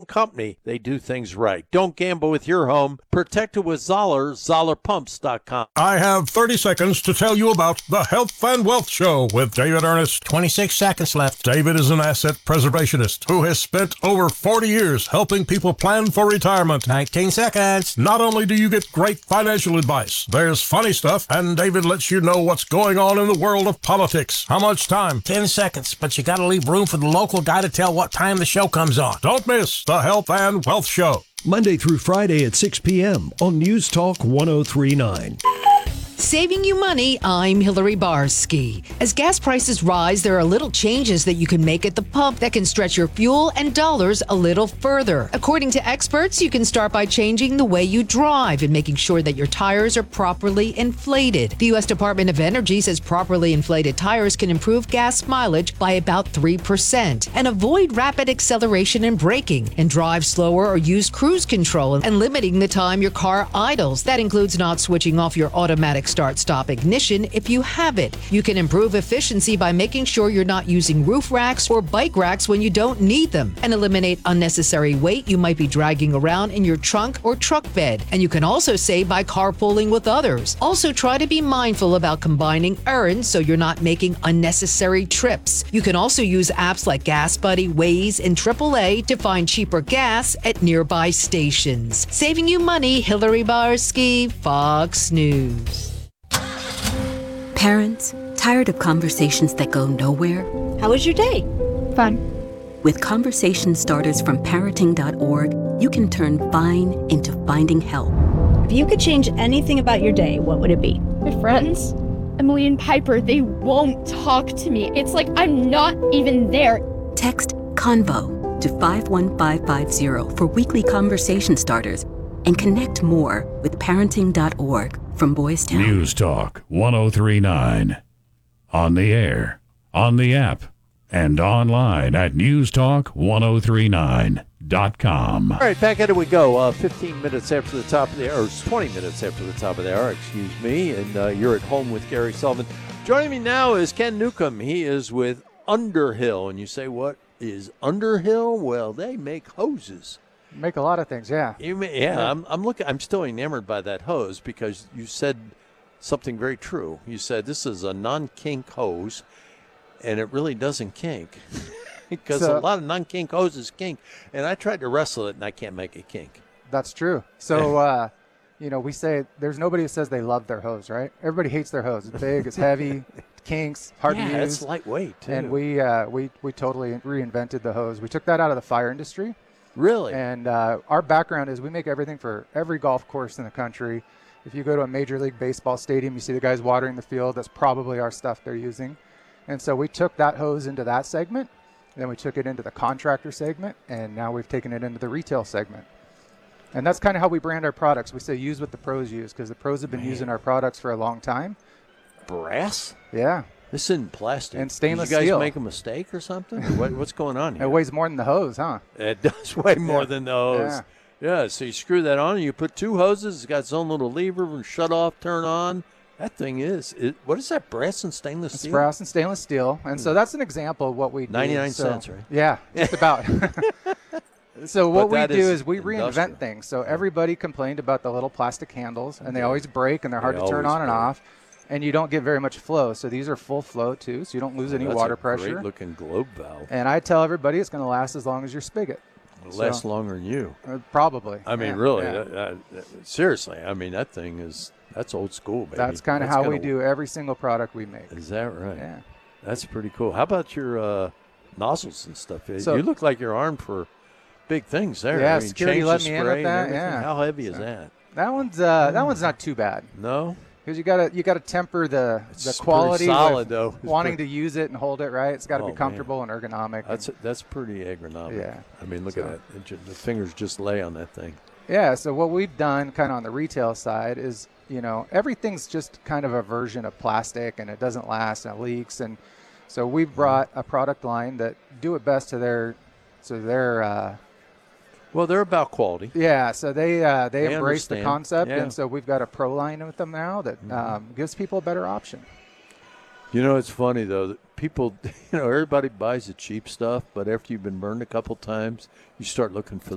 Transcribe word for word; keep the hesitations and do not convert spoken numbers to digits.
company. They do things right. Don't gamble with your home. Protect it with Zoller, Zoller Pumps dot com. I have thirty seconds to tell you about the Health and Wealth Show with David Ernest. twenty-six seconds left. David is an asset preservationist who has spent over forty years helping people plan for retirement. nineteen seconds. Not only do you get great financial advice, there's funny stuff, and David lets you know what's going on in the world of politics. How much time? ten seconds, but you gotta leave room for the local guy to tell what time the show comes on. Don't miss the Health and Wealth Show. Monday through Friday at six p.m. on News Talk one oh three point nine. Saving you money, I'm Hillary Barsky. As gas prices rise, there are little changes that you can make at the pump that can stretch your fuel and dollars a little further. According to experts, you can start by changing the way you drive and making sure that your tires are properly inflated. The U S Department of Energy says properly inflated tires can improve gas mileage by about three percent and avoid rapid acceleration and braking, and drive slower or use cruise control and limiting the time your car idles. That includes not switching off your automatic start-stop ignition if you have it. You can improve efficiency by making sure you're not using roof racks or bike racks when you don't need them, and eliminate unnecessary weight you might be dragging around in your trunk or truck bed. And you can also save by carpooling with others. Also, try to be mindful about combining errands so you're not making unnecessary trips. You can also use apps like Gas Buddy, Waze, and triple A to find cheaper gas at nearby stations. Saving you money, Hillary Barsky, Fox News. Parents, tired of conversations that go nowhere? How was your day? Fun. With conversation starters from parenting dot org, you can turn fine into finding help. If you could change anything about your day, what would it be? My friends, Emily and Piper, they won't talk to me. It's like I'm not even there. Text CONVO to five one five five zero for weekly conversation starters and connect more with parenting dot org. From Boys Town. News Talk one oh three point nine. On the air, on the app, and online at news talk one oh three nine dot com. All right, back at it we go. Uh, fifteen minutes after the top of the hour, or twenty minutes after the top of the hour, excuse me. And uh, you're at home with Gary Sullivan. Joining me now is Ken Newcomb. He is with Underhill. And you say, what is Underhill? Well, they make hoses. Make a lot of things, yeah. You may, yeah, yeah, I'm I'm looking. I'm still enamored by that hose because you said something very true. You said this is a non-kink hose, and it really doesn't kink because so, a lot of non-kink hoses kink. And I tried to wrestle it, and I can't make it kink. That's true. So, uh, you know, we say there's nobody who says they love their hose, right? Everybody hates their hose. It's big, it's heavy, it kinks, hard yeah, to use. It's lightweight too. And we uh, we we totally reinvented the hose. We took that out of the fire industry. Really? And uh, our background is we make everything for every golf course in the country. If you go to a Major League Baseball stadium, you see the guys watering the field. That's probably our stuff they're using. And so we took that hose into that segment. Then we took it into the contractor segment. And now we've taken it into the retail segment. And that's kind of how we brand our products. We say use what the pros use because the pros have been Man. using our products for a long time. Brass? Yeah. This isn't plastic. And stainless Did you guys steel. make a mistake or something? what, what's going on here? It weighs more than the hose, huh? It does weigh more yeah. than the hose. Yeah. yeah, so you screw that on and you put two hoses. It's got its own little lever and shut off, turn on. That thing is, it, what is that, brass and stainless it's steel? It's brass and stainless steel. And so that's an example of what we do. ninety-nine so, cents, right? Yeah, just about. So what we do is, is we industrial. reinvent things. So everybody complained about the little plastic handles, and they always break, and they're hard they to turn on break. and off. And you don't get very much flow. So these are full flow, too, so you don't lose oh, any that's water a pressure. great-looking globe valve. And I tell everybody it's going to last as long as your spigot. It'll so, last longer than you. Uh, probably. I mean, yeah, really, yeah. That, that, that, seriously, I mean, that thing is, that's old school, baby. That's kind of how gonna, we do every single product we make. Is that right? Yeah. That's pretty cool. How about your uh, nozzles and stuff? So, you look like you're armed for big things there. Yeah, I mean, security let me in with that. Yeah. Yeah. How heavy is so, that? That one's uh, that one's not too bad. No. Because you gotta you gotta temper the it's the quality solid, with though. It's wanting pretty, to use it and hold it right. It's got to oh, be comfortable man. and ergonomic. That's and, that's pretty ergonomic. Yeah. I mean, look so, at that. It just, the fingers just lay on that thing. Yeah. So what we've done, kind of on the retail side, is you know everything's just kind of a version of plastic, and it doesn't last and it leaks, and so we brought a product line that do it best to their to their. Uh, Well, they're about quality. Yeah, so they uh, they, they embrace understand. the concept, yeah. and so we've got a pro line with them now that mm-hmm. um, gives people a better option. You know, it's funny, though, that people, you know, everybody buys the cheap stuff, but after you've been burned a couple times, you start looking for